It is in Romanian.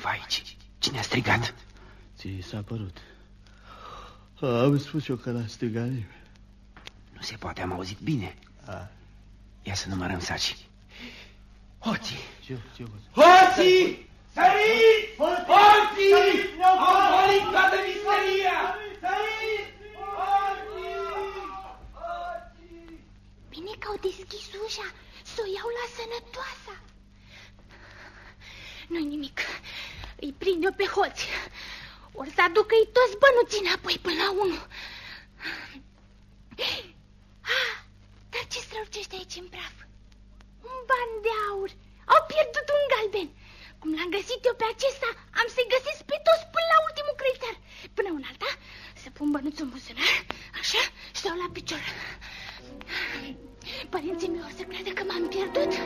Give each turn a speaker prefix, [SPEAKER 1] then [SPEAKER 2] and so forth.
[SPEAKER 1] ceva aici. Cine a strigat?
[SPEAKER 2] Ți s-a părut. Am spus eu că n-a strigat nimeni.
[SPEAKER 1] Nu se poate, am auzit bine. Ia să numărăm saci. Hoții! Hoții! Săriți! Hoții! Au golit toată misteria!
[SPEAKER 3] Bine că au deschis ușa, s-o iau la sănătoasa. Nu-i nimic, îi prind eu pe hoți. Or să aducă-i toți bănuții înapoi până la 1. Dar ce strălucește aici în praf? Un ban de aur. Au pierdut un galben. Cum l-am găsit eu pe acesta, am să-i găsesc pe toți până la ultimul creditar. Până un alta, să pun bănuțul în buzunar, așa, stau la picior. Părinții mei o să creadă că m-am pierdut.